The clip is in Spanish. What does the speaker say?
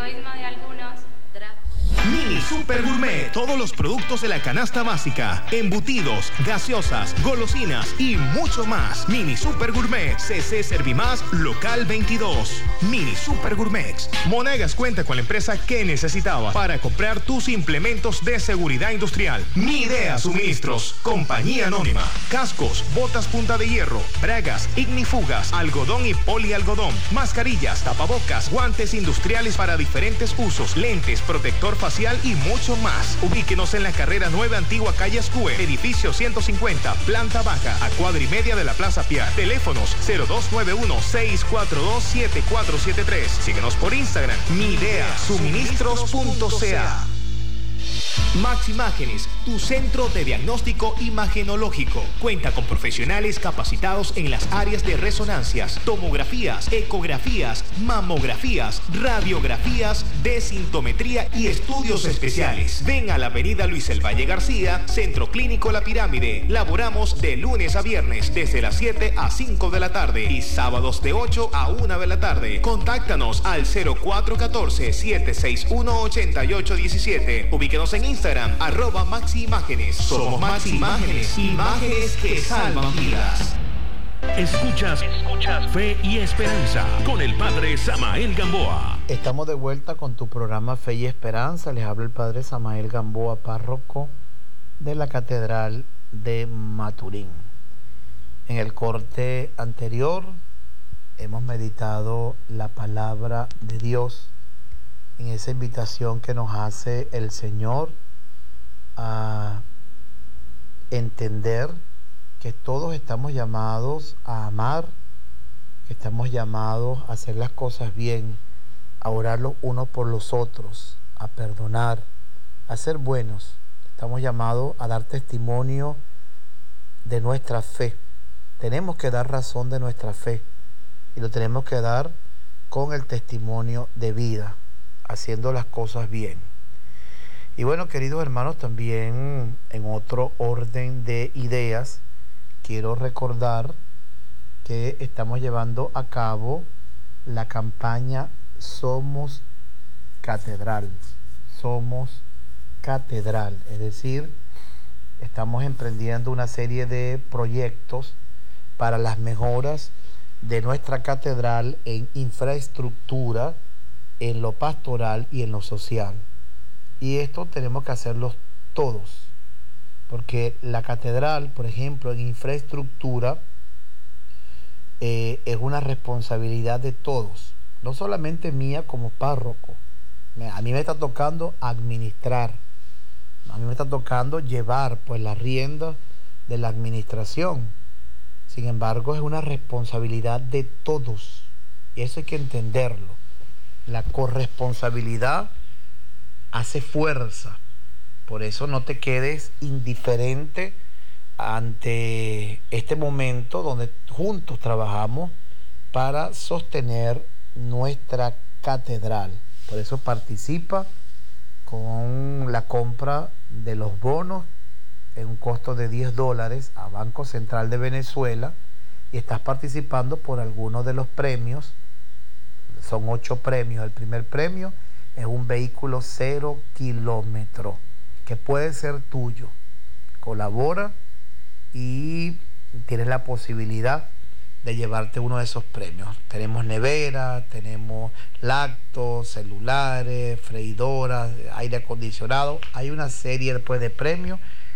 egoísmo de algunos. Mini Super Gourmet, todos los productos de la canasta básica, embutidos, gaseosas, golosinas y mucho más. Mini Super Gourmet, CC Servimás, local 22. Mini Super Gourmet. Monagas cuenta con la empresa que necesitaba para comprar tus implementos de seguridad industrial. Mi Idea Suministros, compañía anónima. Cascos, botas punta de hierro, bragas, ignifugas, algodón y polialgodón, mascarillas, tapabocas, guantes industriales para diferentes usos, lentes, protector facial y mucho más. Ubíquenos en la carrera 9 Antigua Calle Escue, edificio 150, planta baja, a cuadra y media de la Plaza Piar. Teléfonos 0291-642-7473. Síguenos por Instagram, miideasuministros.ca. Max Imágenes, tu centro de diagnóstico imagenológico. Cuenta con profesionales capacitados en las áreas de resonancias, tomografías, ecografías, mamografías, radiografías, desintometría y estudios especiales. Ven a la avenida Luis El Valle García, Centro Clínico La Pirámide. Laboramos de lunes a viernes desde las 7 a 5 de la tarde y sábados de 8 a 1 de la tarde. Contáctanos al 0414-761-8817. Ubíquenos en Instagram, @Maxi Imágenes. Somos Maxi Imágenes, imágenes que salvan vidas. Escuchas Fe y Esperanza con el Padre Samael Gamboa. Estamos de vuelta con tu programa Fe y Esperanza. Les habla el Padre Samael Gamboa, párroco de la Catedral de Maturín. En el corte anterior hemos meditado la palabra de Dios en esa invitación que nos hace el Señor a entender que todos estamos llamados a amar, que estamos llamados a hacer las cosas bien, a orar los unos por los otros, a perdonar, a ser buenos. Estamos llamados a dar testimonio de nuestra fe. Tenemos que dar razón de nuestra fe y lo tenemos que dar con el testimonio de vida, haciendo las cosas bien. Y bueno, queridos hermanos, también en otro orden de ideas, quiero recordar que estamos llevando a cabo la campaña Somos Catedral. Somos Catedral, es decir, estamos emprendiendo una serie de proyectos para las mejoras de nuestra catedral en infraestructura, en lo pastoral y en lo social. Y esto tenemos que hacerlo todos, porque la catedral, por ejemplo, en infraestructura, es una responsabilidad de todos, no solamente mía como párroco. A mí me está tocando administrar, a mí me está tocando llevar pues la rienda de la administración. Sin embargo, es una responsabilidad de todos, y eso hay que entenderlo. La corresponsabilidad hace fuerza. Por eso no te quedes indiferente ante este momento donde juntos trabajamos para sostener nuestra catedral. Por eso participa con la compra de los bonos en un costo de $10 a Banco Central de Venezuela, y estás participando por algunos de los premios. Son 8 premios. El primer premio es un vehículo 0 kilómetro que puede ser tuyo. Colabora y tienes la posibilidad de llevarte uno de esos premios. Tenemos nevera, tenemos lácteos, celulares, freidoras, aire acondicionado. Hay una serie después de premios